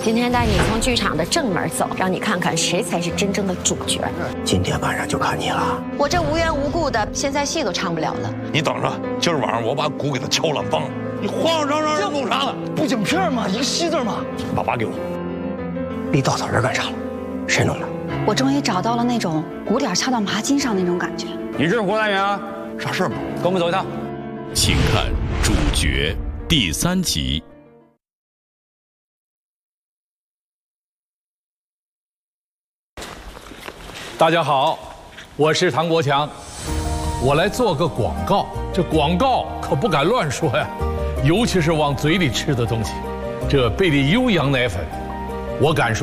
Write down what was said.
今天带你从剧场的正门走，让你看看谁才是真正的主角。 今天晚上就看你了。 我这无缘无故的，现在戏都唱不了了。 你等着，今儿晚上我把鼓给他敲烂梆。你慌慌张张的弄啥呢？ 不讲片吗？一个戏字吗？ 把把给我。 立稻草人干啥了？谁弄的？ 我终于找到了那种鼓点掐到麻筋上那种感觉。 你是胡来元啊？ 啥事儿吗？ 跟我们走一趟。 请看主角第3集。 大家好，我是唐国强，我来做个广告。这广告可不敢乱说呀，尤其是往嘴里吃的东西。这贝利优羊奶粉，我敢说。